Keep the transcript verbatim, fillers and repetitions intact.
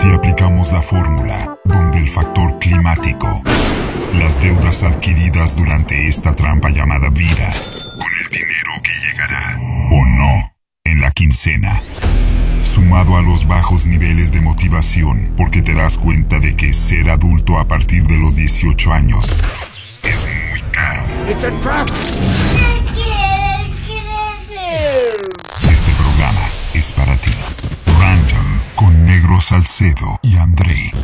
Si aplicamos la fórmula, donde el factor climático, las deudas adquiridas durante esta trampa llamada vida, con el dinero que llegará, o no, en la quincena, sumado a los bajos niveles de motivación, porque te das cuenta de que ser adulto a partir de los dieciocho años es muy caro. It's a trap. Este programa es para ti. Random con Negro Salcedo y André.